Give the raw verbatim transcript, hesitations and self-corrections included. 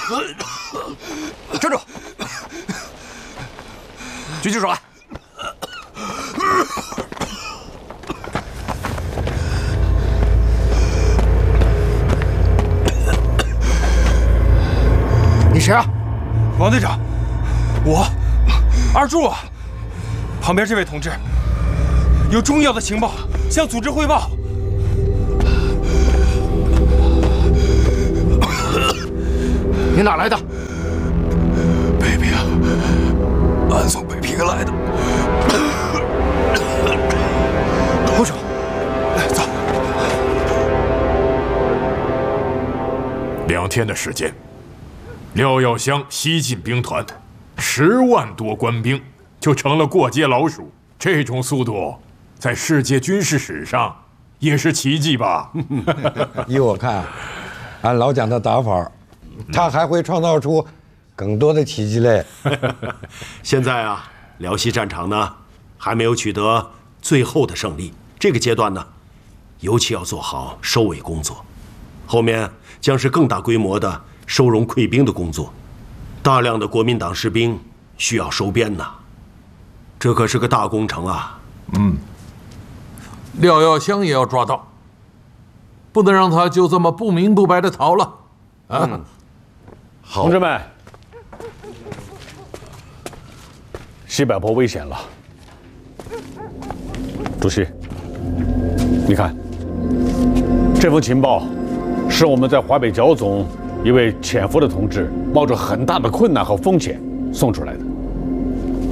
站住！举起手来！你谁啊？ 王队长，我二柱啊。旁边这位同志有重要的情报向组织汇报。 你哪来的？ 北平，俺从北平来的。 不手， 来走。 两天的时间，廖耀湘西进兵团，十万多官兵就成了过街老鼠。这种速度，在世界军事史上也是奇迹吧？ 依我看，按老蒋的打法，他还会创造出更多的奇迹嘞。 现在啊，辽西战场呢还没有取得最后的胜利，这个阶段呢，尤其要做好收尾工作。后面将是更大规模的收容溃兵的工作，大量的国民党士兵需要收编呐，这可是个大工程啊。 嗯，廖耀湘也要抓到，不能让他就这么不明不白的逃了。啊，嗯、 好，同志们，西柏坡危险了。主席，你看，这封情报是我们在华北剿总一位潜伏的同志冒着很大的困难和风险送出来的。